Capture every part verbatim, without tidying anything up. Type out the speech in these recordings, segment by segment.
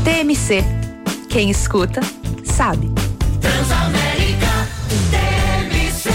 T M C. Quem escuta, sabe. Transamérica, T M C.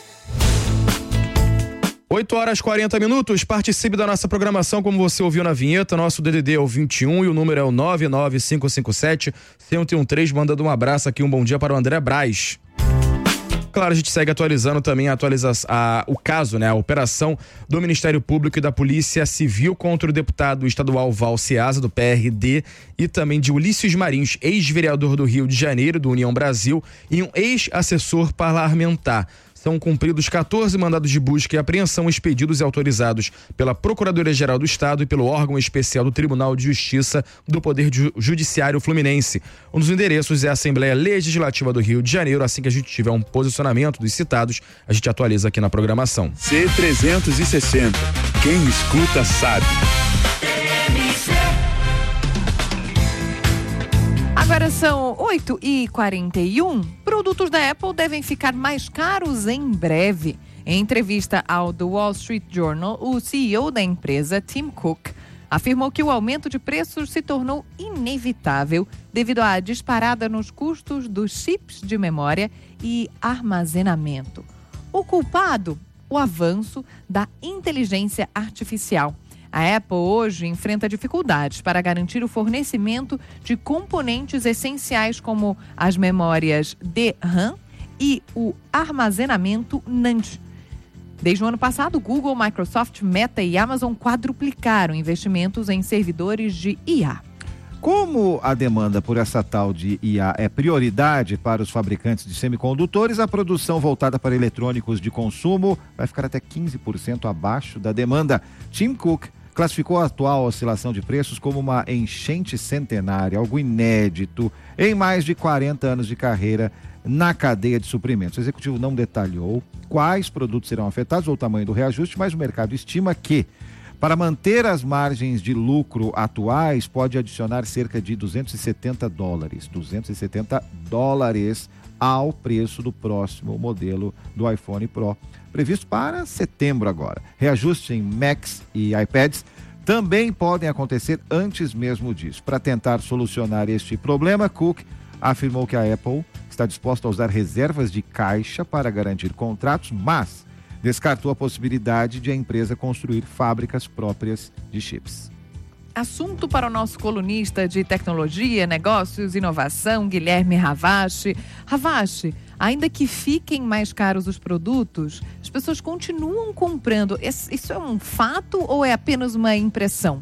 oito horas e quarenta minutos, participe da nossa programação como você ouviu na vinheta, nosso D D D é o vinte e um e o número é o nove nove cinco cinco sete, um zero um três, mandando um abraço aqui, um bom dia para o André Braz. Claro, a gente segue atualizando também a atualiza a, o caso, né? A operação do Ministério Público e da Polícia Civil contra o deputado estadual Val Ceasa, do P R D, e também de Ulisses Marins, ex-vereador do Rio de Janeiro, do União Brasil, e um ex-assessor parlamentar. São cumpridos quatorze mandados de busca e apreensão expedidos e autorizados pela Procuradoria-Geral do Estado e pelo órgão especial do Tribunal de Justiça do Poder Judiciário Fluminense. Um dos endereços é a Assembleia Legislativa do Rio de Janeiro. Assim que a gente tiver um posicionamento dos citados, a gente atualiza aqui na programação. C trezentos e sessenta. Quem escuta sabe. Agora são oito e quarenta e um. Produtos da Apple devem ficar mais caros em breve. Em entrevista ao The Wall Street Journal, o C E O da empresa, Tim Cook, afirmou que o aumento de preços se tornou inevitável devido à disparada nos custos dos chips de memória e armazenamento. O culpado? O avanço da inteligência artificial. A Apple hoje enfrenta dificuldades para garantir o fornecimento de componentes essenciais como as memórias D RAM e o armazenamento NAND. Desde o ano passado, Google, Microsoft, Meta e Amazon quadruplicaram investimentos em servidores de I A. Como a demanda por essa tal de I A é prioridade para os fabricantes de semicondutores, a produção voltada para eletrônicos de consumo vai ficar até quinze por cento abaixo da demanda. Tim Cook classificou a atual oscilação de preços como uma enchente centenária, algo inédito em mais de quarenta anos de carreira na cadeia de suprimentos. O executivo não detalhou quais produtos serão afetados ou o tamanho do reajuste, mas o mercado estima que, para manter as margens de lucro atuais, pode adicionar cerca de duzentos e setenta dólares, duzentos e setenta dólares ao preço do próximo modelo do iPhone Pro, previsto para setembro agora. Reajustes em Macs e iPads também podem acontecer antes mesmo disso. Para tentar solucionar este problema, Cook afirmou que a Apple está disposta a usar reservas de caixa para garantir contratos, mas descartou a possibilidade de a empresa construir fábricas próprias de chips. Assunto para o nosso colunista de tecnologia, negócios, inovação, Guilherme Ravache. Ravache, ainda que fiquem mais caros os produtos, as pessoas continuam comprando. Isso é um fato ou é apenas uma impressão?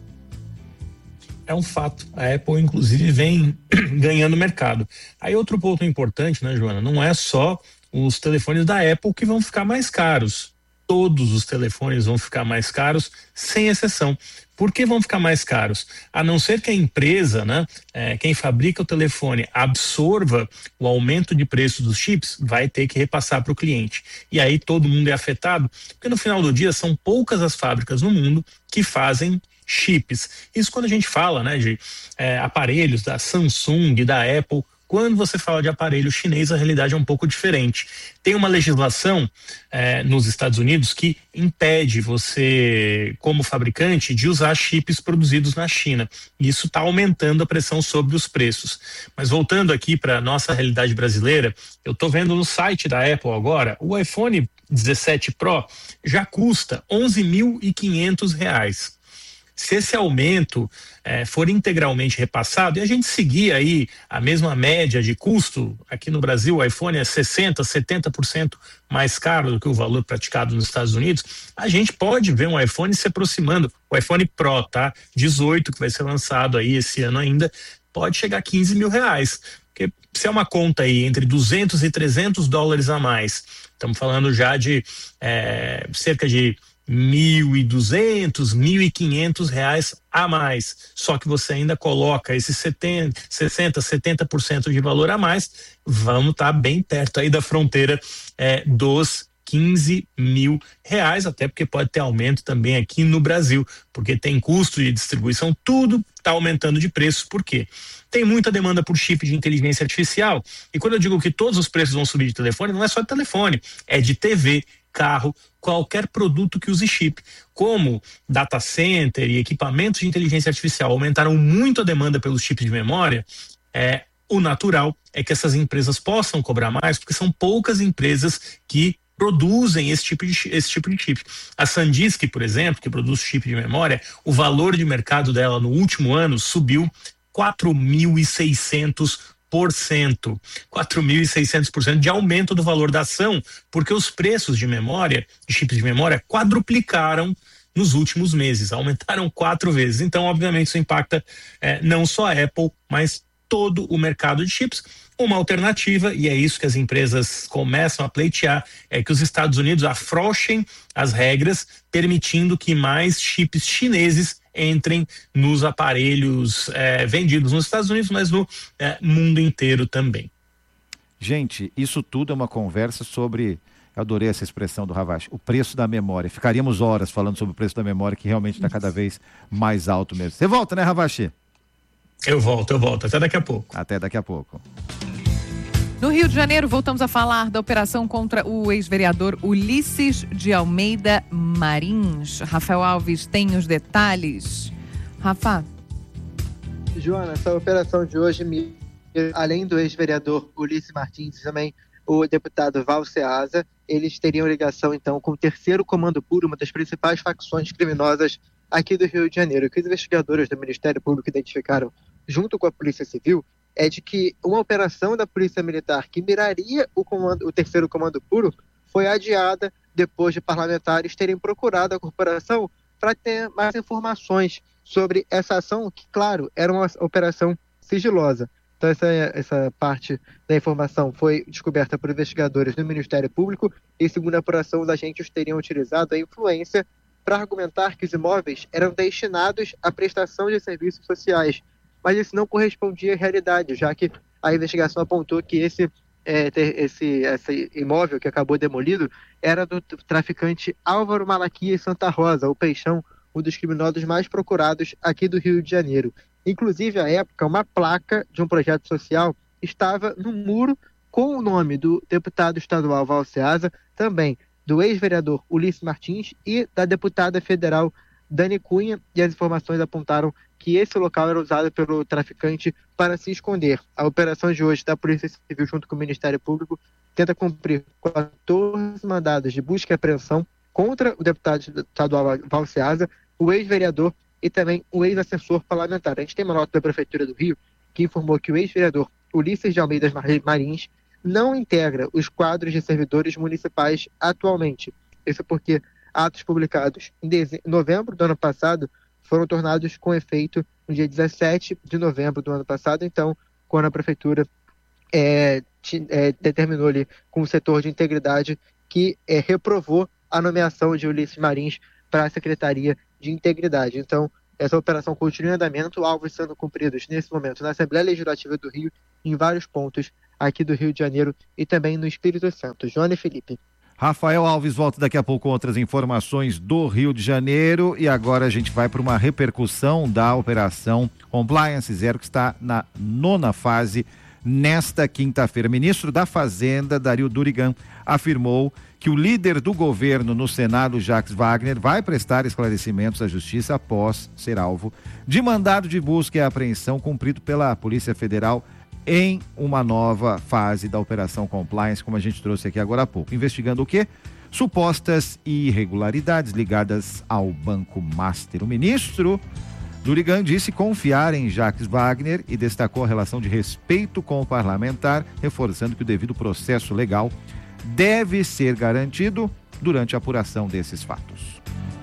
É um fato. A Apple, inclusive, vem ganhando mercado. Aí outro ponto importante, né, Joana? Não é só os telefones da Apple que vão ficar mais caros. Todos os telefones vão ficar mais caros, sem exceção. Por que vão ficar mais caros? A não ser que a empresa, né, é, quem fabrica o telefone, absorva o aumento de preço dos chips, vai ter que repassar para o cliente. E aí todo mundo é afetado, porque no final do dia são poucas as fábricas no mundo que fazem chips. Isso quando a gente fala, né, de é, aparelhos da Samsung, da Apple. Quando você fala de aparelho chinês, a realidade é um pouco diferente. Tem uma legislação eh, nos Estados Unidos que impede você, como fabricante, de usar chips produzidos na China. E isso está aumentando a pressão sobre os preços. Mas voltando aqui para a nossa realidade brasileira, eu estou vendo no site da Apple agora, o iPhone dezessete Pro já custa onze mil e quinhentos reais. Se esse aumento eh, for integralmente repassado e a gente seguir aí a mesma média de custo, aqui no Brasil o iPhone é sessenta, setenta por cento mais caro do que o valor praticado nos Estados Unidos, a gente pode ver um iPhone se aproximando, o iPhone Pro, tá? dezoito, que vai ser lançado aí esse ano ainda, pode chegar a quinze mil reais. Porque se é uma conta aí entre duzentos e trezentos dólares a mais, estamos falando já de eh, cerca de mil e duzentos, mil e quinhentos reais a mais, só que você ainda coloca esses setenta, sessenta, setenta por cento de valor a mais, vamos estar tá bem perto aí da fronteira é, dos quinze mil reais, até porque pode ter aumento também aqui no Brasil, porque tem custo de distribuição, tudo está aumentando de preço. Por quê? Tem muita demanda por chip de inteligência artificial, e quando eu digo que todos os preços vão subir de telefone, não é só de telefone, é de T V, carro, qualquer produto que use chip. Como data center e equipamentos de inteligência artificial aumentaram muito a demanda pelos chips de memória, é, o natural é que essas empresas possam cobrar mais, porque são poucas empresas que produzem esse tipo de, esse tipo de chip. A SanDisk, por exemplo, que produz chip de memória, o valor de mercado dela no último ano subiu quatro mil e seiscentos por cento. quatro mil e seiscentos por cento de aumento do valor da ação, porque os preços de memória, de chips de memória, quadruplicaram nos últimos meses, aumentaram quatro vezes. Então, obviamente, isso impacta é, não só a Apple, mas todo o mercado de chips. Uma alternativa, e é isso que as empresas começam a pleitear, é que os Estados Unidos afrouxem as regras, permitindo que mais chips chineses entrem nos aparelhos é, vendidos nos Estados Unidos, mas no é, mundo inteiro também. Gente, isso tudo é uma conversa sobre, eu adorei essa expressão do Ravache, o preço da memória. Ficaríamos horas falando sobre o preço da memória, que realmente está cada vez mais alto mesmo. Você volta, né, Ravache? Eu volto, eu volto. Até daqui a pouco. Até daqui a pouco. No Rio de Janeiro, voltamos a falar da operação contra o ex-vereador Ulisses de Almeida Marins. Rafael Alves tem os detalhes. Rafa. Joana, essa operação de hoje, além do ex-vereador Ulisses Martins, também o deputado Val Ceasa, eles teriam ligação, então, com o terceiro Comando Puro, uma das principais facções criminosas aqui do Rio de Janeiro. O que os investigadores do Ministério Público identificaram junto com a Polícia Civil é de que uma operação da Polícia Militar que miraria o, comando, o terceiro Comando Puro foi adiada depois de parlamentares terem procurado a corporação para ter mais informações sobre essa ação, que, claro, era uma operação sigilosa. Então, essa, essa parte da informação foi descoberta por investigadores do Ministério Público e, segundo a apuração, os agentes teriam utilizado a influência para argumentar que os imóveis eram destinados à prestação de serviços sociais, mas isso não correspondia à realidade, já que a investigação apontou que esse, é, esse, esse imóvel que acabou demolido era do traficante Álvaro Malaquias Santa Rosa, o Peixão, um dos criminosos mais procurados aqui do Rio de Janeiro. Inclusive, à época, uma placa de um projeto social estava no muro com o nome do deputado estadual Val Ceasa, também do ex-vereador Ulisses Martins e da deputada federal Dani Cunha, e as informações apontaram que esse local era usado pelo traficante para se esconder. A operação de hoje da Polícia Civil junto com o Ministério Público tenta cumprir quatorze mandados de busca e apreensão contra o deputado estadual Val Ceasa, o ex-vereador e também o ex-assessor parlamentar. A gente tem uma nota da Prefeitura do Rio que informou que o ex-vereador Ulisses de Almeida Marins não integra os quadros de servidores municipais atualmente. Isso porque atos publicados em novembro do ano passado foram tornados com efeito no dia dezessete de novembro do ano passado. Então, quando a Prefeitura é, é, determinou ali com o setor de integridade que é, reprovou a nomeação de Ulisses Marins para a Secretaria de Integridade. Então, essa operação continua em andamento, alvos sendo cumpridos nesse momento na Assembleia Legislativa do Rio, em vários pontos aqui do Rio de Janeiro e também no Espírito Santo. Joana e Felipe. Rafael Alves volta daqui a pouco com outras informações do Rio de Janeiro, e agora a gente vai para uma repercussão da operação Compliance Zero, que está na nona fase nesta quinta-feira. Ministro da Fazenda, Dario Durigan, afirmou que o líder do governo no Senado, Jacques Wagner, vai prestar esclarecimentos à Justiça após ser alvo de mandado de busca e apreensão cumprido pela Polícia Federal em uma nova fase da Operação Compliance, como a gente trouxe aqui agora há pouco. Investigando o quê? Supostas irregularidades ligadas ao Banco Master. O ministro Durigan disse confiar em Jacques Wagner e destacou a relação de respeito com o parlamentar, reforçando que o devido processo legal deve ser garantido durante a apuração desses fatos.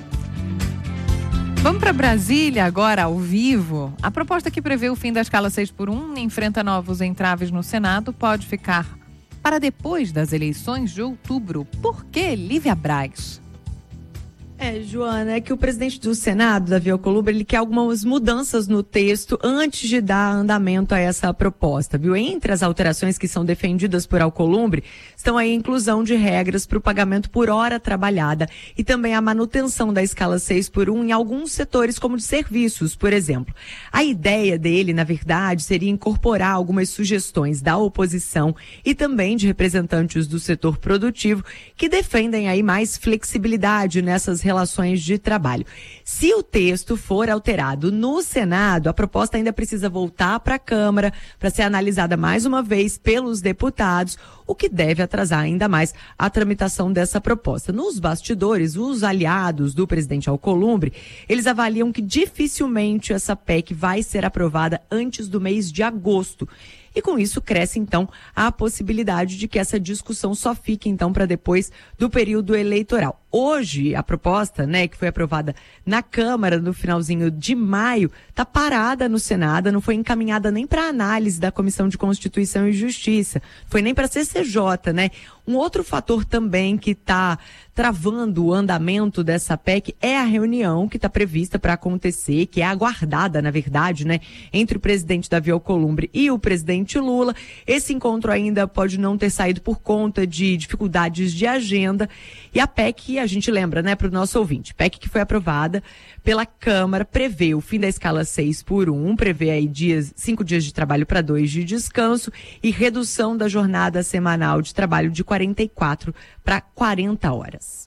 Vamos para Brasília agora, ao vivo. A proposta que prevê o fim da escala seis por um enfrenta novos entraves no Senado, pode ficar para depois das eleições de outubro. Por que, Lívia Braz? É, Joana, é que o presidente do Senado, Davi Alcolumbre, ele quer algumas mudanças no texto antes de dar andamento a essa proposta, viu? Entre as alterações que são defendidas por Alcolumbre, estão aí a inclusão de regras para o pagamento por hora trabalhada e também a manutenção da escala seis por um em alguns setores, como de serviços, por exemplo. A ideia dele, na verdade, seria incorporar algumas sugestões da oposição e também de representantes do setor produtivo que defendem aí mais flexibilidade nessas relações relações de trabalho. Se o texto for alterado no Senado, a proposta ainda precisa voltar para a Câmara para ser analisada mais uma vez pelos deputados, o que deve atrasar ainda mais a tramitação dessa proposta. Nos bastidores, os aliados do presidente Alcolumbre, eles avaliam que dificilmente essa P E C vai ser aprovada antes do mês de agosto. E com isso cresce, então, a possibilidade de que essa discussão só fique, então, para depois do período eleitoral. Hoje, a proposta, né, que foi aprovada na Câmara no finalzinho de maio, está parada no Senado, não foi encaminhada nem para análise da Comissão de Constituição e Justiça, foi nem para a C C J, né? Um outro fator também que está travando o andamento dessa P E C é a reunião que está prevista para acontecer, que é aguardada, na verdade, né, entre o presidente Davi Alcolumbre e o presidente Lula. Esse encontro ainda pode não ter saído por conta de dificuldades de agenda. E a P E C, a gente lembra, né, para o nosso ouvinte, P E C que foi aprovada pela Câmara, prevê o fim da escala seis por um, prevê aí dias, cinco dias de trabalho para dois de descanso e redução da jornada semanal de trabalho de quarenta e quatro para quarenta horas.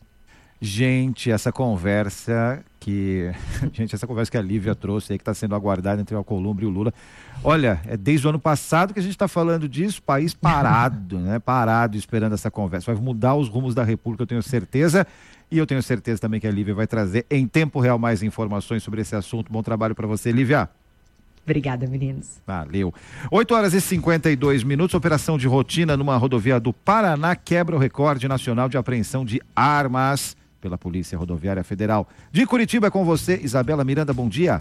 Gente, essa conversa que gente, essa conversa que a Lívia trouxe aí, que está sendo aguardada entre o Alcolumbre e o Lula. Olha, é desde o ano passado que a gente está falando disso, país parado, né? Parado esperando essa conversa. Vai mudar os rumos da República, eu tenho certeza. E eu tenho certeza também que a Lívia vai trazer em tempo real mais informações sobre esse assunto. Bom trabalho para você, Lívia. Obrigada, meninos. Valeu. oito horas e cinquenta e dois minutos, operação de rotina numa rodovia do Paraná quebra o recorde nacional de apreensão de armas pela Polícia Rodoviária Federal. De Curitiba é com você, Isabela Miranda, bom dia.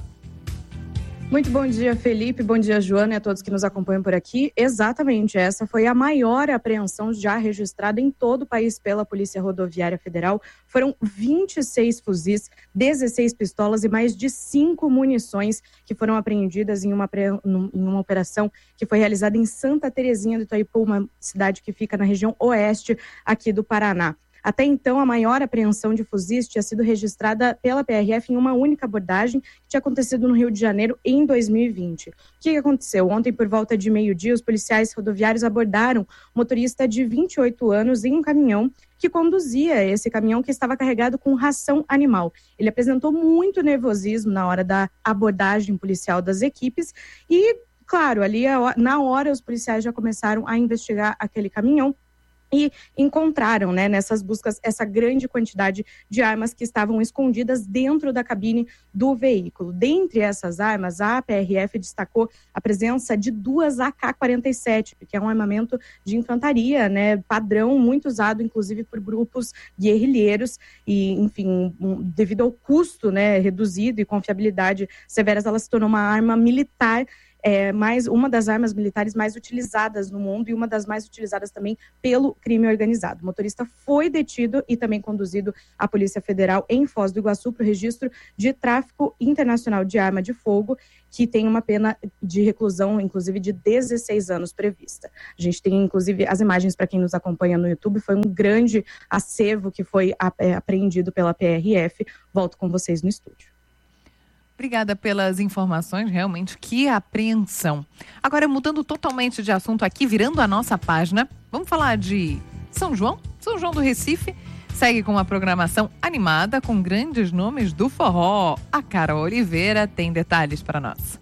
Muito bom dia, Felipe, bom dia, Joana, e a todos que nos acompanham por aqui. Exatamente, essa foi a maior apreensão já registrada em todo o país pela Polícia Rodoviária Federal. Foram vinte e seis fuzis, dezesseis pistolas e mais de cinco munições que foram apreendidas em uma, em uma operação que foi realizada em Santa Terezinha do Itaipu, uma cidade que fica na região oeste aqui do Paraná. Até então, a maior apreensão de fuzis tinha sido registrada pela P R F em uma única abordagem que tinha acontecido no Rio de Janeiro em dois mil e vinte. O que aconteceu? Ontem, por volta de meio-dia, os policiais rodoviários abordaram um motorista de vinte e oito anos em um caminhão que conduzia esse caminhão que estava carregado com ração animal. Ele apresentou muito nervosismo na hora da abordagem policial das equipes e, claro, ali na hora os policiais já começaram a investigar aquele caminhão e encontraram, né, nessas buscas, essa grande quantidade de armas que estavam escondidas dentro da cabine do veículo. Dentre essas armas, a P R F destacou a presença de duas A K quarenta e sete, que é um armamento de infantaria, né, padrão, muito usado, inclusive, por grupos guerrilheiros e, enfim, um, devido ao custo, né, reduzido e confiabilidade severas, ela se tornou uma arma militar. É mais uma das armas militares mais utilizadas no mundo e uma das mais utilizadas também pelo crime organizado. O motorista foi detido e também conduzido à Polícia Federal em Foz do Iguaçu para o registro de tráfico internacional de arma de fogo, que tem uma pena de reclusão, inclusive, de dezesseis anos prevista. A gente tem, inclusive, as imagens para quem nos acompanha no YouTube. Foi um grande acervo que foi apreendido pela P R F. Volto com vocês no estúdio. Obrigada pelas informações, realmente, que apreensão. Agora, mudando totalmente de assunto aqui, virando a nossa página, vamos falar de São João? São João do Recife segue com uma programação animada com grandes nomes do forró. A Carol Oliveira tem detalhes para nós.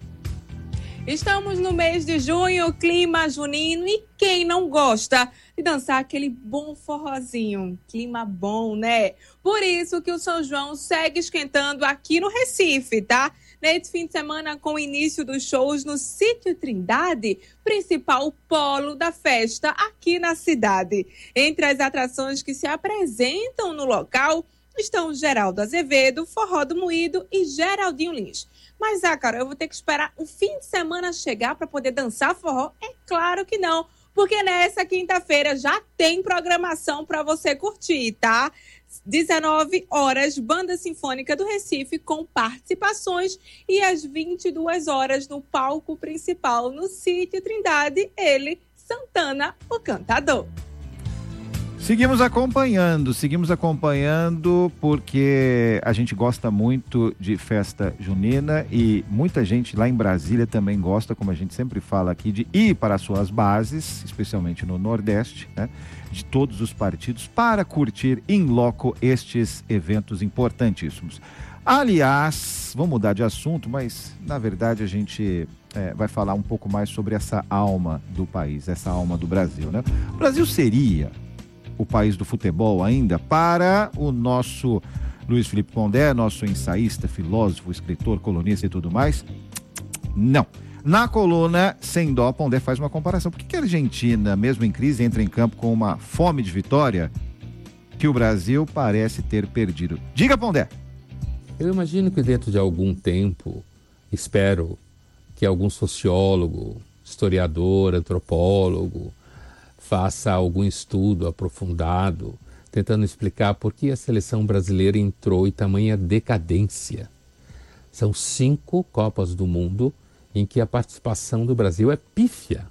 Estamos no mês de junho, clima junino, e quem não gosta de dançar aquele bom forrozinho? Clima bom, né? Por isso que o São João segue esquentando aqui no Recife, tá? Nesse fim de semana, com o início dos shows no Sítio Trindade, principal polo da festa aqui na cidade. Entre as atrações que se apresentam no local estão Geraldo Azevedo, Forró do Moído e Geraldinho Lins. Mas, ah, cara, eu vou ter que esperar o fim de semana chegar para poder dançar forró? É claro que não, porque nessa quinta-feira já tem programação para você curtir, tá? dezenove horas, Banda Sinfônica do Recife com participações e às vinte e duas horas no palco principal no Sítio Trindade, ele, Santana, o cantador. Seguimos acompanhando, seguimos acompanhando porque a gente gosta muito de festa junina e muita gente lá em Brasília também gosta, como a gente sempre fala aqui, de ir para as suas bases, especialmente no Nordeste, né, de todos os partidos, para curtir in loco estes eventos importantíssimos. Aliás, vamos mudar de assunto, mas na verdade a gente é, vai falar um pouco mais sobre essa alma do país, essa alma do Brasil, né? O Brasil seria o país do futebol ainda para o nosso Luiz Felipe Pondé, nosso ensaísta, filósofo, escritor, colunista e tudo mais? Não. Na coluna Sem Dó, Pondé faz uma comparação. Por que, que a Argentina, mesmo em crise, entra em campo com uma fome de vitória que o Brasil parece ter perdido? Diga, Pondé. Eu imagino que dentro de algum tempo, espero que algum sociólogo, historiador, antropólogo, faça algum estudo aprofundado, tentando explicar por que a seleção brasileira entrou em tamanha decadência. São cinco Copas do Mundo em que a participação do Brasil é pífia.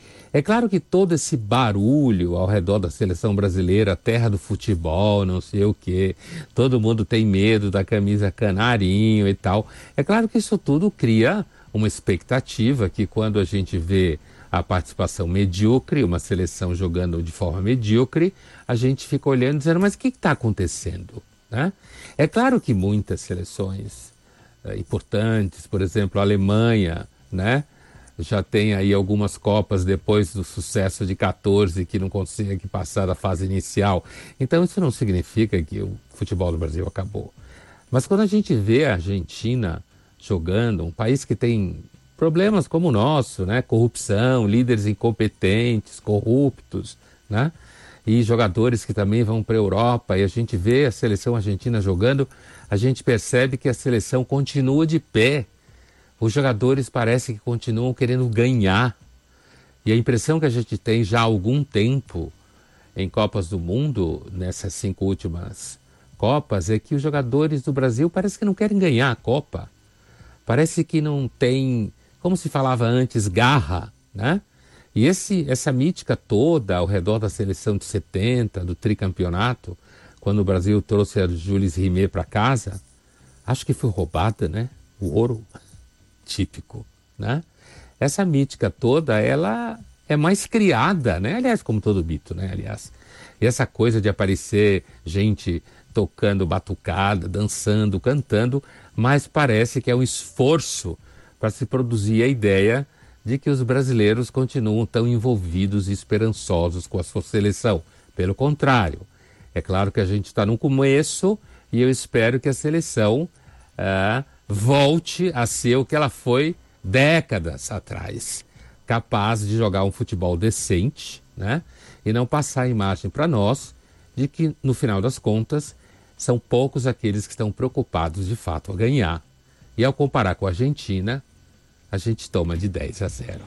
É claro que todo esse barulho ao redor da seleção brasileira, terra do futebol, não sei o quê, todo mundo tem medo da camisa canarinho e tal. É claro que isso tudo cria uma expectativa que quando a gente vê a participação medíocre, uma seleção jogando de forma medíocre, a gente fica olhando e dizendo, mas o que está acontecendo? Né? É claro que muitas seleções é, importantes, por exemplo, a Alemanha, né, já tem aí algumas Copas depois do sucesso de quatorze que não consegue passar da fase inicial. Então isso não significa que o futebol do Brasil acabou. Mas quando a gente vê a Argentina jogando, um país que tem problemas como o nosso, né? Corrupção, líderes incompetentes, corruptos, né? E jogadores que também vão para a Europa, e a gente vê a seleção argentina jogando, a gente percebe que a seleção continua de pé. Os jogadores parecem que continuam querendo ganhar. E a impressão que a gente tem já há algum tempo em Copas do Mundo, nessas cinco últimas Copas, é que os jogadores do Brasil parecem que não querem ganhar a Copa. Parece que não tem, como se falava antes, garra, né? E esse, essa mítica toda ao redor da seleção de setenta, do tricampeonato, quando o Brasil trouxe a Jules Rimet para casa, acho que foi roubada, né? O ouro típico, né? Essa mítica toda, ela é mais criada, né? Aliás, como todo mito, né? Aliás, e essa coisa de aparecer gente tocando batucada, dançando, cantando, mas parece que é um esforço para se produzir a ideia de que os brasileiros continuam tão envolvidos e esperançosos com a sua seleção. Pelo contrário, é claro que a gente está no começo e eu espero que a seleção ah, volte a ser o que ela foi décadas atrás, capaz de jogar um futebol decente, né? E não passar a imagem para nós de que, no final das contas, são poucos aqueles que estão preocupados de fato a ganhar. E ao comparar com a Argentina, a gente toma de dez a zero.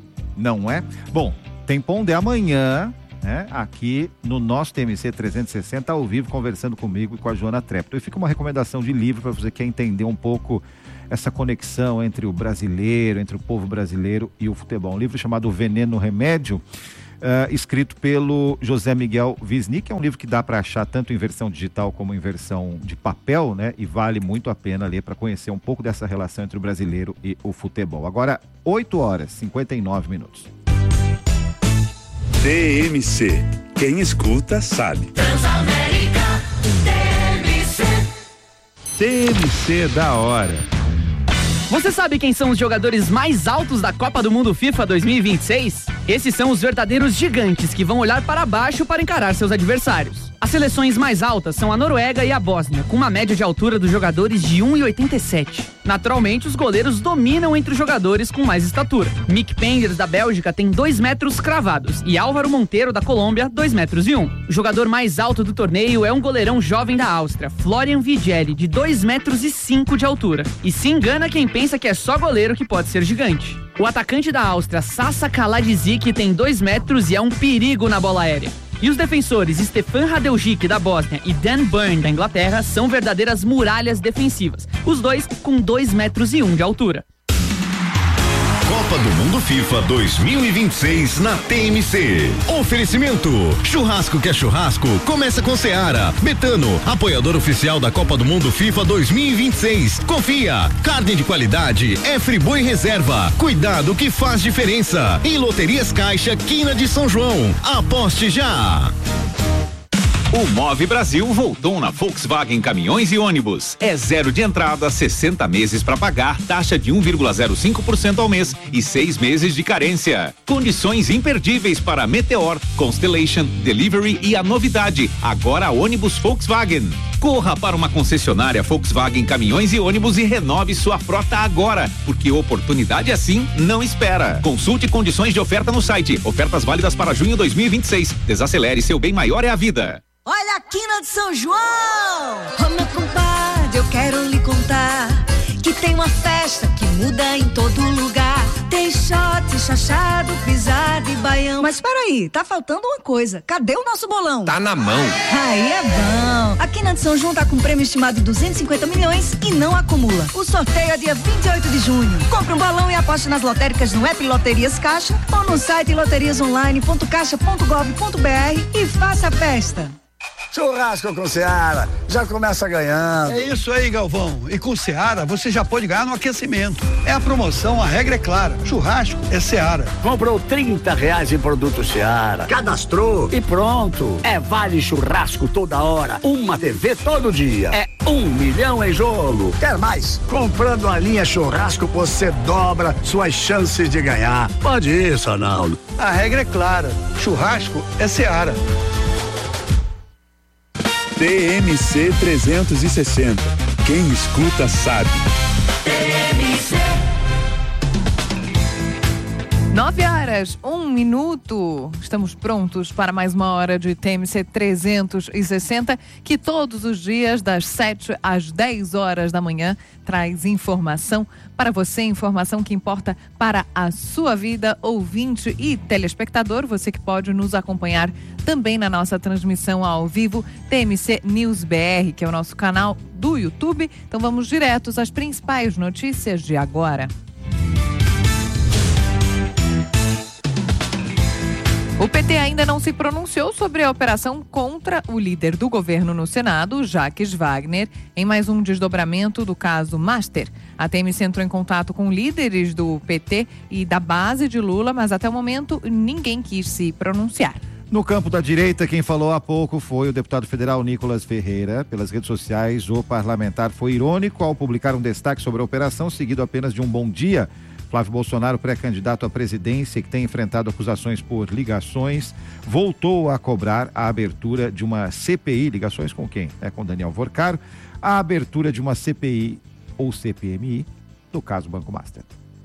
Não é? Bom, tem Pondé amanhã, né, aqui no nosso T M C trezentos e sessenta, ao vivo, conversando comigo e com a Joana Trepto. E fica uma recomendação de livro para você que quer entender um pouco essa conexão entre o brasileiro, entre o povo brasileiro e o futebol. Um livro chamado O Veneno Remédio, Uh, escrito pelo José Miguel Wisnik, é um livro que dá para achar tanto em versão digital como em versão de papel, né? E vale muito a pena ler para conhecer um pouco dessa relação entre o brasileiro e o futebol. Agora, oito horas e cinquenta e nove minutos. T M C. Quem escuta sabe. Transamérica T M C. T M C da hora. Você sabe quem são os jogadores mais altos da Copa do Mundo FIFA dois mil e vinte e seis? Esses são os verdadeiros gigantes que vão olhar para baixo para encarar seus adversários. As seleções mais altas são a Noruega e a Bósnia, com uma média de altura dos jogadores de um e oitenta e sete. Naturalmente, os goleiros dominam entre os jogadores com mais estatura. Mick Penders, da Bélgica, tem dois metros cravados e Álvaro Monteiro, da Colômbia, dois metros e um. O jogador mais alto do torneio é um goleirão jovem da Áustria, Florian Vigelli, de dois metros e cinco de altura. E se engana quem pensa que é só goleiro que pode ser gigante. O atacante da Áustria, Sasa Kaladzic, tem dois metros e é um perigo na bola aérea. E os defensores Stefan Radevčić da Bósnia e Dan Burn da Inglaterra são verdadeiras muralhas defensivas, os dois com dois metros e um de altura. Copa do Mundo FIFA dois mil e vinte e seis na T M C. Oferecimento: churrasco que é churrasco, começa com Seara. Betano, apoiador oficial da Copa do Mundo FIFA dois mil e vinte e seis. Confia, carne de qualidade é Friboi Reserva. Cuidado que faz diferença. E Loterias Caixa, Quina de São João. Aposte já. O Move Brasil voltou na Volkswagen Caminhões e Ônibus. É zero de entrada, sessenta meses para pagar, taxa de um vírgula zero cinco por cento ao mês e seis meses de carência. Condições imperdíveis para Meteor, Constellation, Delivery e a novidade, agora a ônibus Volkswagen. Corra para uma concessionária Volkswagen Caminhões e Ônibus e renove sua frota agora, porque oportunidade assim não espera. Consulte condições de oferta no site. Ofertas válidas para junho dois mil e vinte e seis. Desacelere, seu bem maior é a vida. Olha a quina de São João! Ô meu compadre, eu quero lhe contar que tem uma festa que muda em todo lugar. Tem shot, chachado, pisado e baião. Mas peraí, tá faltando uma coisa. Cadê o nosso bolão? Tá na mão. Aí é bom. A quina de São João tá com prêmio estimado de duzentos e cinquenta milhões e não acumula. O sorteio é dia vinte e oito de junho. Compre um balão e aposte nas lotéricas no app Loterias Caixa ou no site loterias online ponto caixa ponto gov ponto br e faça a festa. Churrasco com Seara, já começa ganhando. É isso aí, Galvão. E com Seara, você já pode ganhar no aquecimento. É a promoção, a regra é clara. Churrasco é Seara. Comprou trinta reais em produto Seara. Cadastrou e pronto. É vale churrasco toda hora. Uma T V todo dia. É um milhão em jogo. Quer mais? Comprando a linha churrasco, você dobra suas chances de ganhar. Pode ir, Sonaldo. A regra é clara. Churrasco é Seara. T M C trezentos e sessenta. Quem escuta sabe. Nove horas, um minuto. Estamos prontos para mais uma hora de T M C trezentos e sessenta, que todos os dias, das sete às dez horas da manhã, traz informação para você, informação que importa para a sua vida, ouvinte e telespectador. Você que pode nos acompanhar também na nossa transmissão ao vivo, T M C News B R, que é o nosso canal do YouTube. Então vamos diretos às principais notícias de agora. O P T ainda não se pronunciou sobre a operação contra o líder do governo no Senado, Jacques Wagner, em mais um desdobramento do caso Master. A T M C entrou em contato com líderes do P T e da base de Lula, mas até o momento ninguém quis se pronunciar. No campo da direita, quem falou há pouco foi o deputado federal Nicolas Ferreira. Pelas redes sociais, o parlamentar foi irônico ao publicar um destaque sobre a operação, seguido apenas de um bom dia. Flávio Bolsonaro, pré-candidato à presidência, que tem enfrentado acusações por ligações, voltou a cobrar a abertura de uma C P I. Ligações com quem? É com Daniel Vorcaro. A abertura de uma C P I ou C P M I do caso Banco Master.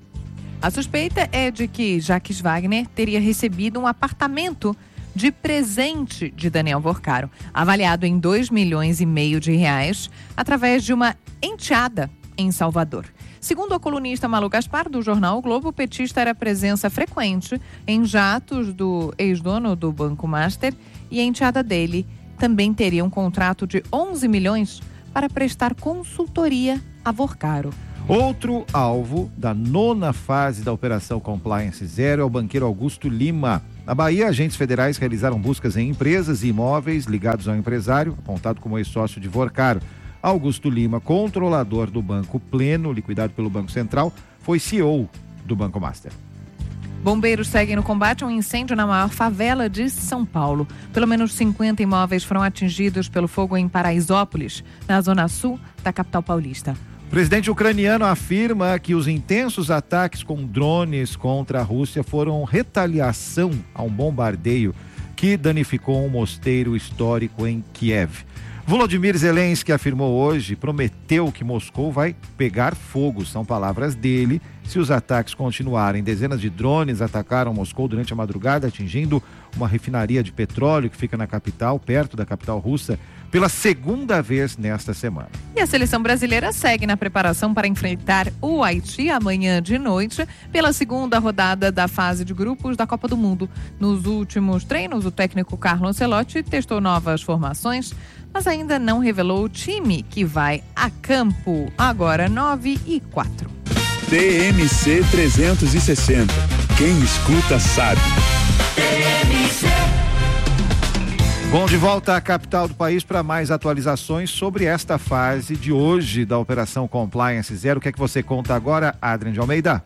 A suspeita é de que Jacques Wagner teria recebido um apartamento de presente de Daniel Vorcaro, avaliado em dois milhões e meio de reais, através de uma enteada em Salvador. Segundo a colunista Malu Gaspar, do jornal o Globo, o petista era presença frequente em jatos do ex-dono do Banco Master e a enteada dele também teria um contrato de onze milhões para prestar consultoria a Vorcaro. Outro alvo da nona fase da Operação Compliance Zero é o banqueiro Augusto Lima. Na Bahia, agentes federais realizaram buscas em empresas e imóveis ligados ao empresário, apontado como ex-sócio de Vorcaro. Augusto Lima, controlador do Banco Pleno, liquidado pelo Banco Central, foi C E O do Banco Master. Bombeiros seguem no combate a um incêndio na maior favela de São Paulo. Pelo menos cinquenta imóveis foram atingidos pelo fogo em Paraisópolis, na zona sul da capital paulista. O presidente ucraniano afirma que os intensos ataques com drones contra a Rússia foram retaliação a um bombardeio que danificou um mosteiro histórico em Kiev. Volodymyr Zelensky afirmou hoje, prometeu que Moscou vai pegar fogo, são palavras dele, Se os ataques continuarem, dezenas de drones atacaram Moscou durante a madrugada, atingindo uma refinaria de petróleo que fica na capital, perto da capital russa, pela segunda vez nesta semana. E a seleção brasileira segue na preparação para enfrentar o Haiti amanhã de noite pela segunda rodada da fase de grupos da Copa do Mundo. Nos últimos treinos, o técnico Carlo Ancelotti testou novas formações, mas ainda não revelou o time que vai a campo. Agora nove e quatro. T M C trezentos e sessenta. Quem escuta sabe. T M C. Bom, de volta à capital do país para mais atualizações sobre esta fase de hoje da Operação Compliance Zero. O que é que você conta agora, Adrian de Almeida?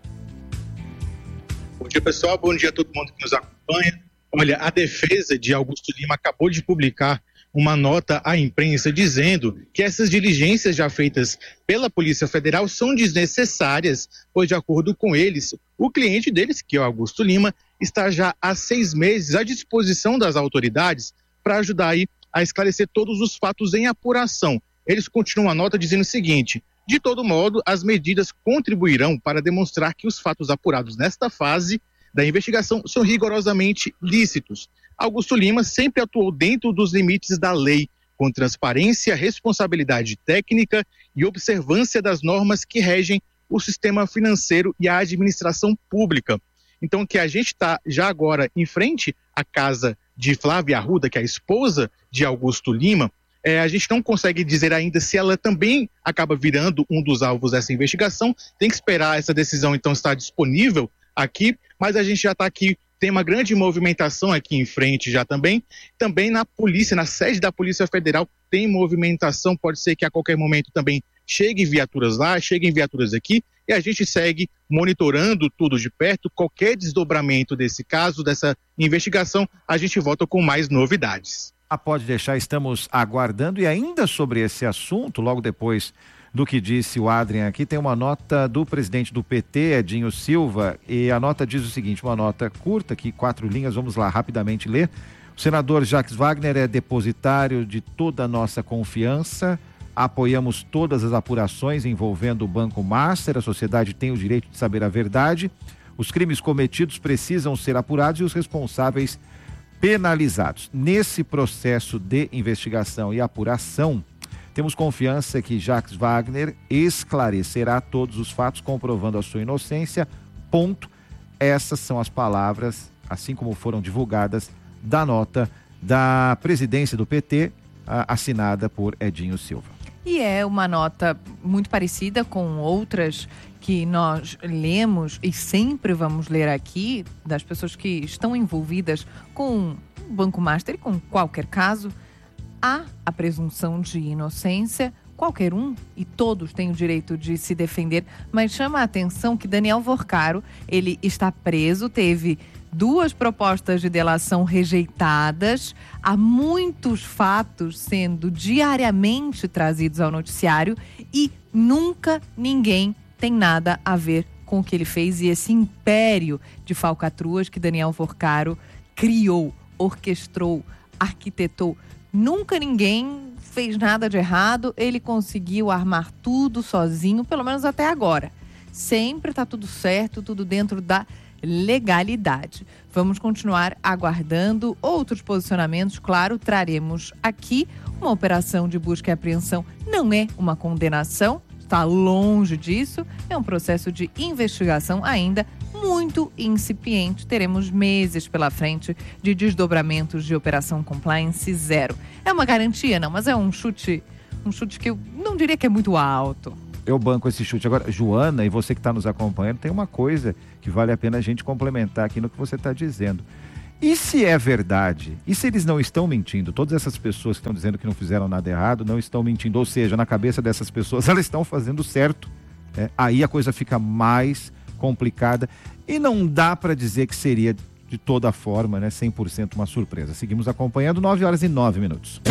Bom dia, pessoal. Bom dia a todo mundo que nos acompanha. Olha, a defesa de Augusto Lima acabou de publicar uma nota à imprensa dizendo que essas diligências já feitas pela Polícia Federal são desnecessárias, pois, de acordo com eles, o cliente deles, que é o Augusto Lima, está já há seis meses à disposição das autoridades para ajudar aí a esclarecer todos os fatos em apuração. Eles continuam a nota dizendo o seguinte: de todo modo, as medidas contribuirão para demonstrar que os fatos apurados nesta fase da investigação são rigorosamente lícitos. Augusto Lima sempre atuou dentro dos limites da lei, com transparência, responsabilidade técnica e observância das normas que regem o sistema financeiro e a administração pública. Então, que a gente está já agora em frente à casa de Flávia Arruda, que é a esposa de Augusto Lima, é, a gente não consegue dizer ainda se ela também acaba virando um dos alvos dessa investigação. Tem que esperar essa decisão, então, estar disponível aqui, mas a gente já está aqui, tem uma grande movimentação aqui em frente já também. Também na polícia, na sede da Polícia Federal, tem movimentação, pode ser que a qualquer momento também cheguem viaturas lá, cheguem viaturas aqui, e a gente segue monitorando tudo de perto. Qualquer desdobramento desse caso, dessa investigação, a gente volta com mais novidades. Ah, pode deixar, estamos aguardando. E ainda sobre esse assunto, logo depois do que disse o Adrian aqui, tem uma nota do presidente do P T, Edinho Silva, e a nota diz o seguinte, uma nota curta aqui, quatro linhas, vamos lá rapidamente ler. O senador Jacques Wagner é depositário de toda a nossa confiança, apoiamos todas as apurações envolvendo o Banco Master, a sociedade tem o direito de saber a verdade, os crimes cometidos precisam ser apurados e os responsáveis penalizados. Nesse processo de investigação e apuração, temos confiança que Jacques Wagner esclarecerá todos os fatos, comprovando a sua inocência, ponto. Essas são as palavras, assim como foram divulgadas, da nota da presidência do P T, assinada por Edinho Silva. E é uma nota muito parecida com outras que nós lemos e sempre vamos ler aqui, das pessoas que estão envolvidas com o Banco Master e com qualquer caso. Há a presunção de inocência, qualquer um e todos têm o direito de se defender, mas chama a atenção que Daniel Vorcaro, ele está preso, teve duas propostas de delação rejeitadas, há muitos fatos sendo diariamente trazidos ao noticiário e nunca ninguém tem nada a ver com o que ele fez e esse império de falcatruas que Daniel Vorcaro criou, orquestrou, arquitetou. Nunca ninguém fez nada de errado, ele conseguiu armar tudo sozinho, pelo menos até agora. Sempre está tudo certo, tudo dentro da legalidade. Vamos continuar aguardando outros posicionamentos, claro, traremos aqui. Uma operação de busca e apreensão não é uma condenação, está longe disso, é um processo de investigação ainda muito incipiente. Teremos meses pela frente de desdobramentos de Operação Compliance Zero. É uma garantia, não, mas é um chute, um chute que eu não diria que é muito alto. Eu banco esse chute. Agora, Joana, e você que está nos acompanhando, tem uma coisa que vale a pena a gente complementar aqui no que você está dizendo. E se é verdade? E se eles não estão mentindo? Todas essas pessoas que estão dizendo que não fizeram nada errado não estão mentindo. Ou seja, na cabeça dessas pessoas, elas estão fazendo certo. É, aí a coisa fica mais complicada. E não dá para dizer que seria de toda forma, né, cem por cento uma surpresa. Seguimos acompanhando, nove horas e nove minutos.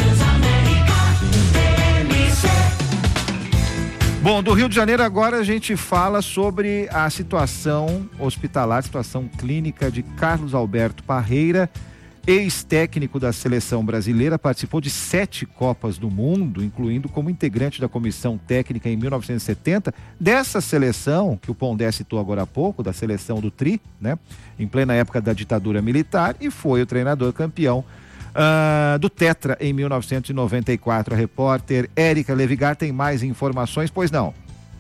Bom, do Rio de Janeiro agora a gente fala sobre a situação hospitalar, situação clínica de Carlos Alberto Parreira. ex-técnico da seleção brasileira, participou de sete Copas do Mundo, incluindo como integrante da comissão técnica em mil novecentos e setenta, dessa seleção que o Pondé citou agora há pouco, da seleção do Tri, né? Em plena época da ditadura militar, e foi o treinador campeão uh, do Tetra em mil novecentos e noventa e quatro. A repórter Érica Levigar tem mais informações, pois não?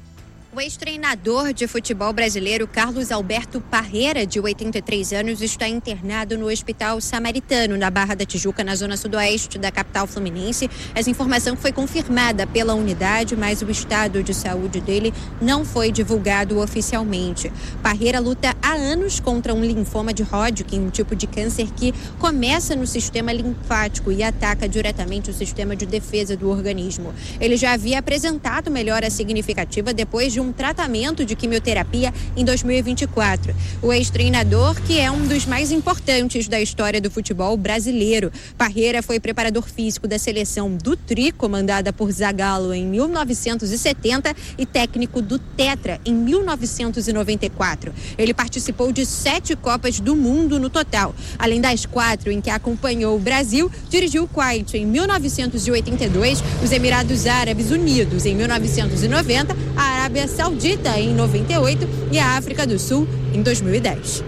O ex-treinador de futebol brasileiro Carlos Alberto Parreira, de oitenta e três anos, está internado no Hospital Samaritano, na Barra da Tijuca, na zona sudoeste da capital fluminense. Essa informação foi confirmada pela unidade, mas o estado de saúde dele não foi divulgado oficialmente. Parreira luta há anos contra um linfoma de Hodgkin, um tipo de câncer que começa no sistema linfático e ataca diretamente o sistema de defesa do organismo. Ele já havia apresentado melhora significativa depois de um tratamento de quimioterapia em dois mil e vinte e quatro. O ex-treinador, que é um dos mais importantes da história do futebol brasileiro. Parreira foi preparador físico da seleção do Tri, comandada por Zagallo em mil novecentos e setenta, e técnico do Tetra em mil novecentos e noventa e quatro. Ele participou de sete Copas do Mundo no total. Além das quatro em que acompanhou o Brasil, dirigiu o Kuwait em mil novecentos e oitenta e dois, os Emirados Árabes Unidos em mil novecentos e noventa, a Arábia Saudita em noventa e oito e a África do Sul em dois mil e dez.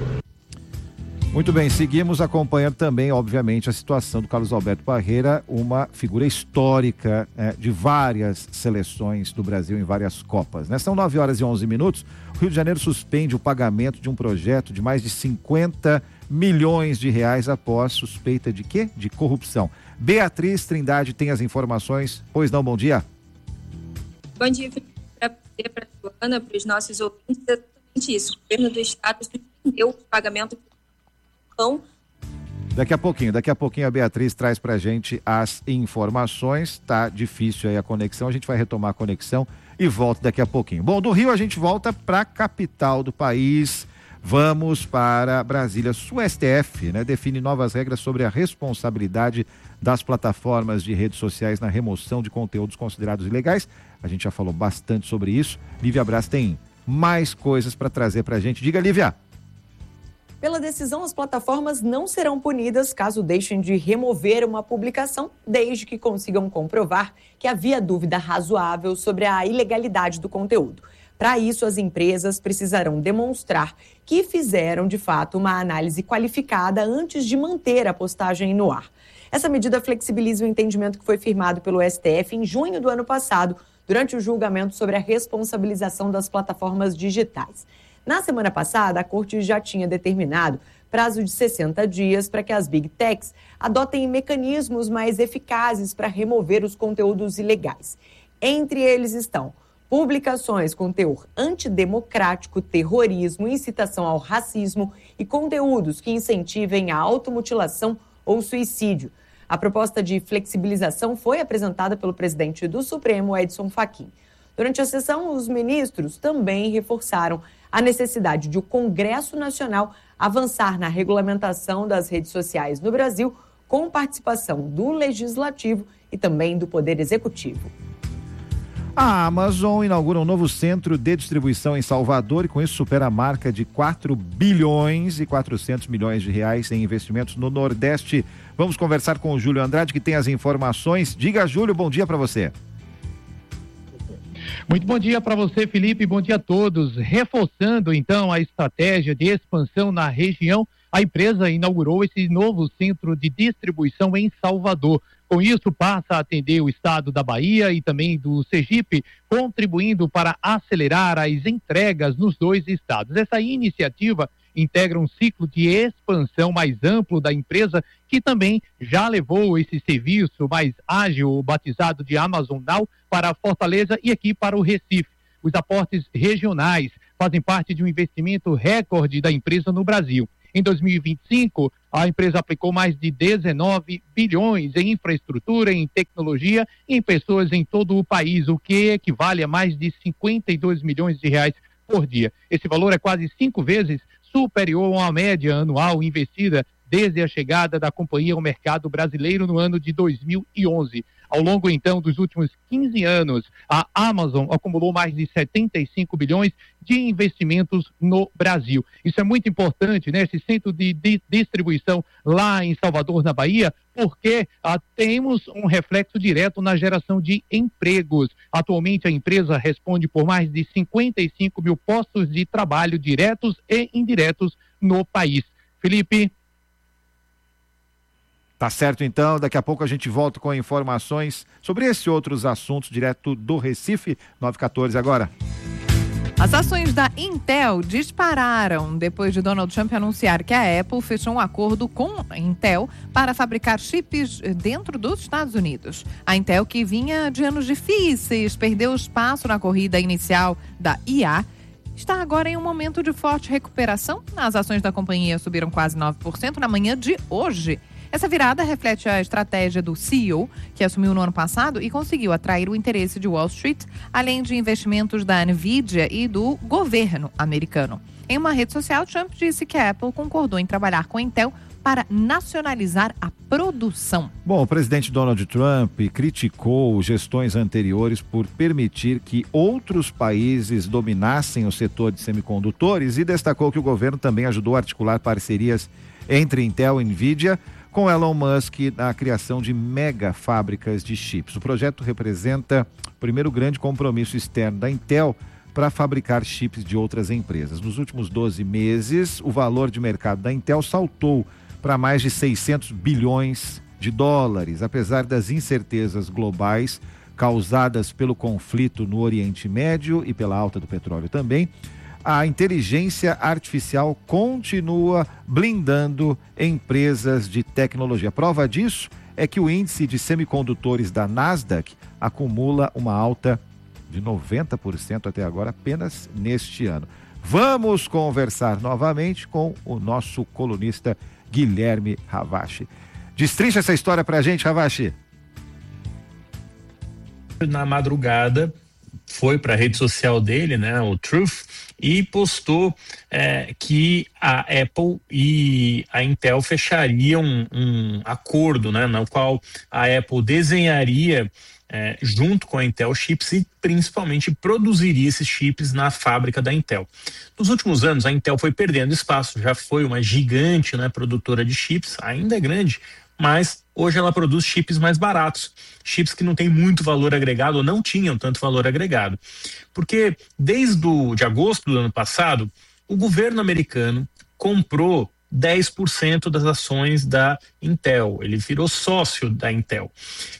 Muito bem, seguimos acompanhando também, obviamente, a situação do Carlos Alberto Parreira, uma figura histórica é, de várias seleções do Brasil em várias Copas, né? São nove horas e onze minutos. O Rio de Janeiro suspende o pagamento de um projeto de mais de cinquenta milhões de reais após suspeita de quê? De corrupção. Beatriz Trindade tem as informações. Pois não, bom dia. Bom dia, Felipe. Para a Joana, para os nossos ouvintes, é exatamente isso. O governo do estado suspendeu o pagamento de pão. Daqui a pouquinho, daqui a pouquinho a Beatriz traz pra gente as informações. Tá difícil aí a conexão, a gente vai retomar a conexão e volta daqui a pouquinho. Bom, do Rio a gente volta para a capital do país. Vamos para Brasília. O S T F, né, define novas regras sobre a responsabilidade das plataformas de redes sociais na remoção de conteúdos considerados ilegais. A gente já falou bastante sobre isso. Lívia Braz tem mais coisas para trazer para a gente. Diga, Lívia. Pela decisão, as plataformas não serão punidas caso deixem de remover uma publicação, desde que consigam comprovar que havia dúvida razoável sobre a ilegalidade do conteúdo. Para isso, as empresas precisarão demonstrar que fizeram, de fato, uma análise qualificada antes de manter a postagem no ar. Essa medida flexibiliza o entendimento que foi firmado pelo S T F em junho do ano passado, durante o julgamento sobre a responsabilização das plataformas digitais. Na semana passada, a Corte já tinha determinado prazo de sessenta dias para que as Big Techs adotem mecanismos mais eficazes para remover os conteúdos ilegais. Entre eles estão publicações com teor antidemocrático, terrorismo, incitação ao racismo e conteúdos que incentivem a automutilação ou suicídio. A proposta de flexibilização foi apresentada pelo presidente do Supremo, Edson Fachin. Durante a sessão, os ministros também reforçaram a necessidade de o Congresso Nacional avançar na regulamentação das redes sociais no Brasil, com participação do Legislativo e também do Poder Executivo. A Amazon inaugura um novo centro de distribuição em Salvador e com isso supera a marca de quatro bilhões e quatrocentos milhões de reais em investimentos no Nordeste. Vamos conversar com o Júlio Andrade, que tem as informações. Diga, Júlio, bom dia para você. Muito bom dia para você, Felipe, bom dia a todos. Reforçando então a estratégia de expansão na região, a empresa inaugurou esse novo centro de distribuição em Salvador. Com isso, passa a atender o estado da Bahia e também do Sergipe, contribuindo para acelerar as entregas nos dois estados. Essa iniciativa integra um ciclo de expansão mais amplo da empresa, que também já levou esse serviço mais ágil, batizado de Amazon Now, para Fortaleza e aqui para o Recife. Os aportes regionais fazem parte de um investimento recorde da empresa no Brasil. Em dois mil e vinte e cinco, a empresa aplicou mais de dezenove bilhões em infraestrutura, em tecnologia e em pessoas em todo o país, o que equivale a mais de cinquenta e dois milhões de reais por dia. Esse valor é quase cinco vezes superior à média anual investida desde a chegada da companhia ao mercado brasileiro no ano de dois mil e onze. Ao longo, então, dos últimos quinze anos, a Amazon acumulou mais de setenta e cinco bilhões de investimentos no Brasil. Isso é muito importante, né? Esse centro de, de distribuição lá em Salvador, na Bahia, porque ah, temos um reflexo direto na geração de empregos. Atualmente, a empresa responde por mais de cinquenta e cinco mil postos de trabalho diretos e indiretos no país. Felipe? Tá certo, então. Daqui a pouco a gente volta com informações sobre esse e outros assuntos direto do Recife. nove e quatorze agora. As ações da Intel dispararam depois de Donald Trump anunciar que a Apple fechou um acordo com a Intel para fabricar chips dentro dos Estados Unidos. A Intel, que vinha de anos difíceis, perdeu espaço na corrida inicial da I A, está agora em um momento de forte recuperação. As ações da companhia subiram quase nove por cento na manhã de hoje. Essa virada reflete a estratégia do C E O, que assumiu no ano passado e conseguiu atrair o interesse de Wall Street, além de investimentos da Nvidia e do governo americano. Em uma rede social, Trump disse que a Apple concordou em trabalhar com a Intel para nacionalizar a produção. Bom, o presidente Donald Trump criticou gestões anteriores por permitir que outros países dominassem o setor de semicondutores e destacou que o governo também ajudou a articular parcerias entre Intel e Nvidia com Elon Musk na criação de mega fábricas de chips. O projeto representa o primeiro grande compromisso externo da Intel para fabricar chips de outras empresas. Nos últimos doze meses, o valor de mercado da Intel saltou para mais de seiscentos bilhões de dólares, apesar das incertezas globais causadas pelo conflito no Oriente Médio e pela alta do petróleo também. A inteligência artificial continua blindando empresas de tecnologia. Prova disso é que o índice de semicondutores da Nasdaq acumula uma alta de noventa por cento até agora, apenas neste ano. Vamos conversar novamente com o nosso colunista Guilherme Ravache. Destrincha essa história pra gente, Ravache. Na madrugada, foi para a rede social dele, né, o Truth, e postou é, que a Apple e a Intel fechariam um, um acordo, né, no qual a Apple desenharia é, junto com a Intel chips e principalmente produziria esses chips na fábrica da Intel. Nos últimos anos, a Intel foi perdendo espaço, já foi uma gigante, né, produtora de chips, ainda é grande, mas hoje ela produz chips mais baratos, chips que não têm muito valor agregado ou não tinham tanto valor agregado. Porque desde o, de agosto do ano passado, o governo americano comprou dez por cento das ações da Intel, ele virou sócio da Intel.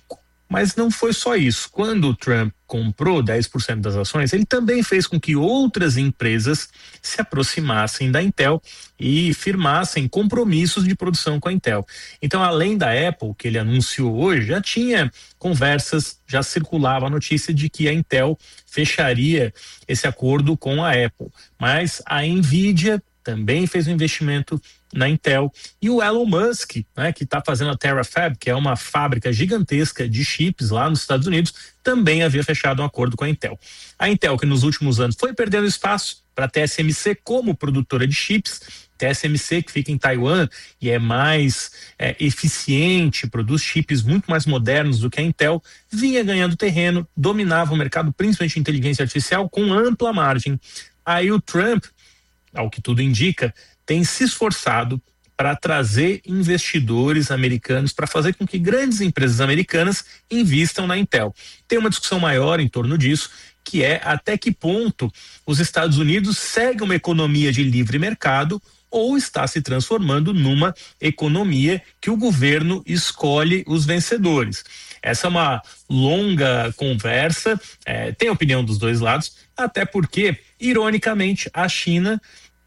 Mas não foi só isso. Quando o Trump comprou dez por cento das ações, ele também fez com que outras empresas se aproximassem da Intel e firmassem compromissos de produção com a Intel. Então, além da Apple, que ele anunciou hoje, já tinha conversas, já circulava a notícia de que a Intel fecharia esse acordo com a Apple. Mas a Nvidia também fez um investimento na Intel, e o Elon Musk, né, que está fazendo a TerraFab, que é uma fábrica gigantesca de chips lá nos Estados Unidos, também havia fechado um acordo com a Intel. A Intel, que nos últimos anos foi perdendo espaço para a T S M C como produtora de chips, T S M C que fica em Taiwan e é mais é, eficiente, produz chips muito mais modernos do que a Intel, vinha ganhando terreno, dominava o mercado, principalmente de inteligência artificial, com ampla margem. Aí o Trump, ao que tudo indica, tem se esforçado para trazer investidores americanos para fazer com que grandes empresas americanas invistam na Intel. Tem uma discussão maior em torno disso, que é até que ponto os Estados Unidos seguem uma economia de livre mercado ou está se transformando numa economia que o governo escolhe os vencedores. Essa é uma longa conversa, é, tem a opinião dos dois lados, até porque, ironicamente, a China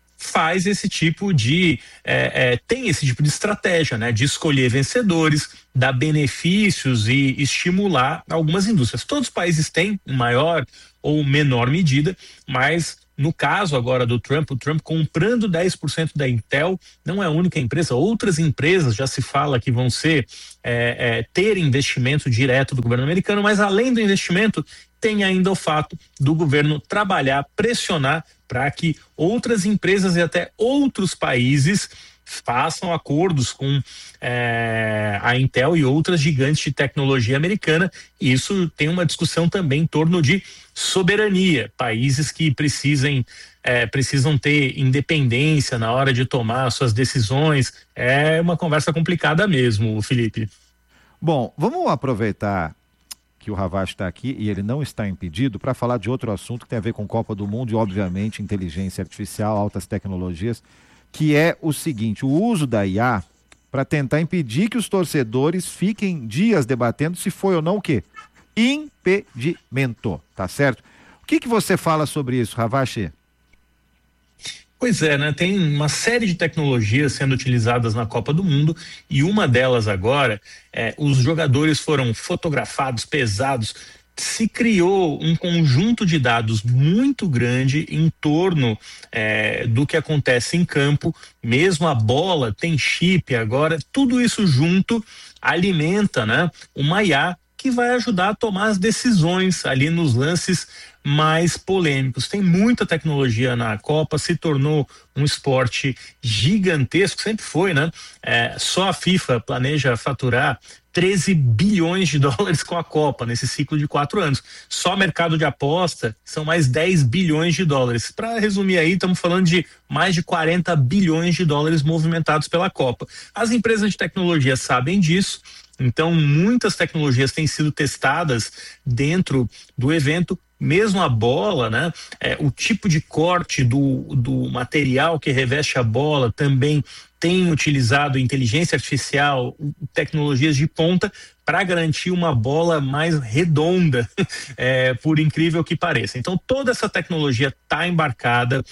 faz esse tipo de é, é, tem esse tipo de estratégia, né, de escolher vencedores, dar benefícios e estimular algumas indústrias. Todos os países têm, em maior ou menor medida, mas no caso agora do Trump, o Trump comprando dez por cento da Intel, não é a única empresa, outras empresas já se fala que vão ser é, é, ter investimento direto do governo americano, mas além do investimento, tem ainda o fato do governo trabalhar, pressionar para que outras empresas e até outros países façam acordos com é, a Intel e outras gigantes de tecnologia americana. Isso tem uma discussão também em torno de soberania, países que precisem, é, precisam ter independência na hora de tomar suas decisões. É uma conversa complicada mesmo, Felipe. Bom, vamos aproveitar que o Ravache está aqui e ele não está impedido para falar de outro assunto que tem a ver com Copa do Mundo e, obviamente, inteligência artificial, altas tecnologias, que é o seguinte: o uso da I A para tentar impedir que os torcedores fiquem dias debatendo se foi ou não o quê? Impedimento, tá certo? O que que você fala sobre isso, Ravache? Pois é, né? Tem uma série de tecnologias sendo utilizadas na Copa do Mundo e uma delas agora, é, os jogadores foram fotografados, pesados, se criou um conjunto de dados muito grande em torno é, do que acontece em campo, mesmo a bola tem chip agora, tudo isso junto alimenta, né, uma I A que vai ajudar a tomar as decisões ali nos lances mais polêmicos. Tem muita tecnologia na Copa, se tornou um esporte gigantesco, sempre foi, né? É, só a FIFA planeja faturar treze bilhões de dólares com a Copa nesse ciclo de quatro anos. Só mercado de aposta são mais dez bilhões de dólares. Para resumir aí, estamos falando de mais de quarenta bilhões de dólares movimentados pela Copa. As empresas de tecnologia sabem disso. Então, muitas tecnologias têm sido testadas dentro do evento, mesmo a bola, né? É, o tipo de corte do, do material que reveste a bola também tem utilizado inteligência artificial, tecnologias de ponta para garantir uma bola mais redonda, é, por incrível que pareça. Então, toda essa tecnologia está embarcada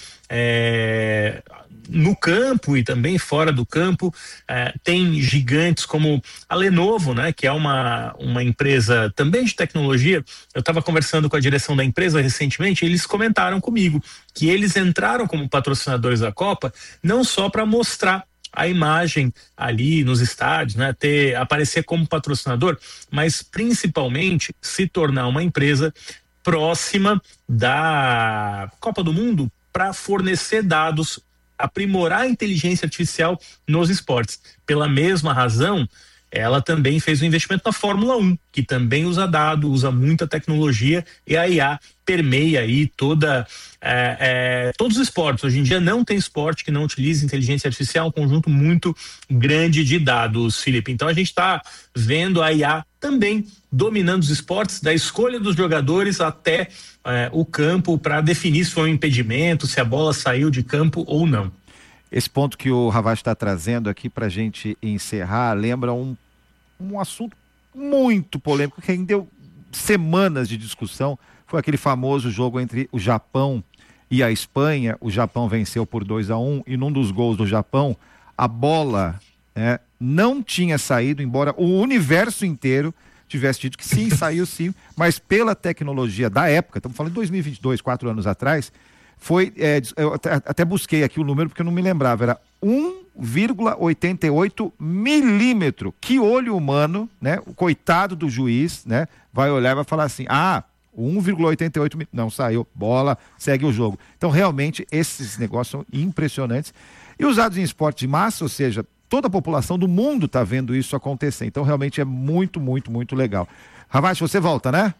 é, no campo e também fora do campo. É, tem gigantes como a Lenovo, né, que é uma, uma empresa também de tecnologia. Eu estava conversando com a direção da empresa recentemente e eles comentaram comigo que eles entraram como patrocinadores da Copa não só para mostrar a imagem ali nos estádios, né, ter, aparecer como patrocinador, mas principalmente se tornar uma empresa próxima da Copa do Mundo para fornecer dados, aprimorar a inteligência artificial nos esportes. Pela mesma razão, ela também fez um investimento na Fórmula um, que também usa dado, usa muita tecnologia, e a I A permeia aí toda, é, é, todos os esportes. Hoje em dia não tem esporte que não utilize inteligência artificial, um conjunto muito grande de dados, Felipe. Então a gente está vendo a I A também dominando os esportes, da escolha dos jogadores até é, o campo, para definir se foi um impedimento, se a bola saiu de campo ou não. Esse ponto que o Ravache está trazendo aqui para a gente encerrar lembra um, um assunto muito polêmico que rendeu semanas de discussão. Foi aquele famoso jogo entre o Japão e a Espanha. O Japão venceu por dois a um e num dos gols do Japão a bola, né, não tinha saído, embora o universo inteiro tivesse dito que sim, saiu sim, mas pela tecnologia da época, estamos falando de dois mil e vinte e dois, quatro anos atrás, foi, é, eu até, até busquei aqui o número porque eu não me lembrava, era um vírgula oitenta e oito milímetro. Que olho humano, né? O coitado do juiz, né? Vai olhar e vai falar assim, ah, um vírgula oitenta e oito milímetros, não saiu, bola, segue o jogo. Então realmente esses negócios são impressionantes e usados em esporte de massa, ou seja, toda a população do mundo está vendo isso acontecer. Então realmente é muito, muito, muito legal. Ravache, você volta, né?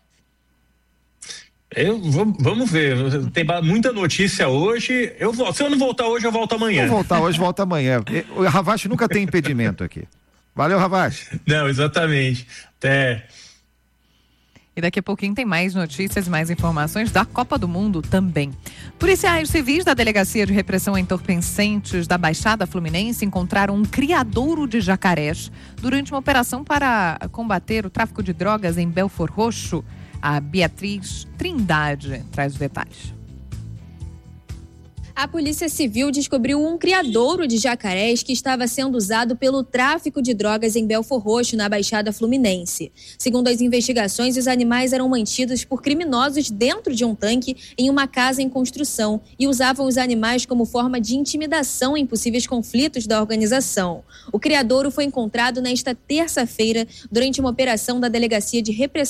Eu, vamos ver, tem muita notícia hoje, eu volto. Se eu não voltar hoje, eu volto amanhã. Se não voltar hoje, volta amanhã. O Ravache nunca tem impedimento aqui. Valeu, Ravache. Não, exatamente. Até. E daqui a pouquinho tem mais notícias e mais informações da Copa do Mundo também. Policiais civis da Delegacia de Repressão a Entorpecentes da Baixada Fluminense encontraram um criadouro de jacarés durante uma operação para combater o tráfico de drogas em Belford Roxo. A Beatriz Trindade traz os detalhes. A Polícia Civil descobriu um criadouro de jacarés que estava sendo usado pelo tráfico de drogas em Belford Roxo, na Baixada Fluminense. Segundo as investigações, os animais eram mantidos por criminosos dentro de um tanque em uma casa em construção e usavam os animais como forma de intimidação em possíveis conflitos da organização. O criadouro foi encontrado nesta terça-feira durante uma operação da Delegacia de Repressão